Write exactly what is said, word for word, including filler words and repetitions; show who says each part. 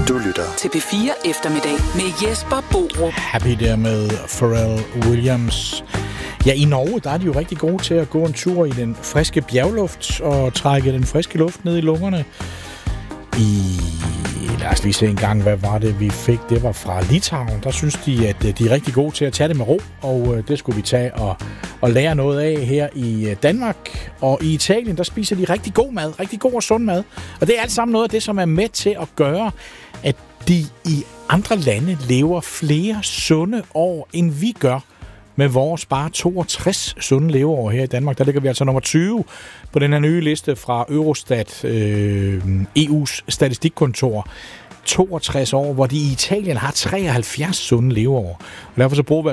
Speaker 1: Du lytter
Speaker 2: til P fire Eftermiddag med Jesper Borup.
Speaker 3: Happy der med Pharrell Williams. Ja, i Norge, der er de jo rigtig gode til at gå en tur i den friske bjergluft og trække den friske luft ned i lungerne. I, lad os lige se en gang, hvad var det, vi fik? Det var fra Litauen. Der synes de, at de er rigtig gode til at tage det med ro, og det skulle vi tage og, og lære noget af her i Danmark. Og i Italien, der spiser de rigtig god mad, rigtig god og sund mad. Og det er alt sammen noget af det, som er med til at gøre, at de i andre lande lever flere sunde år, end vi gør med vores bare toogtres sunde leveår her i Danmark. Der ligger vi altså nummer tyve på den her nye liste fra Eurostat, øh, E U's statistikkontor. toogtres år, hvor de i Italien har treoghalvfjerds sunde leveår. Og derfor så bruger vi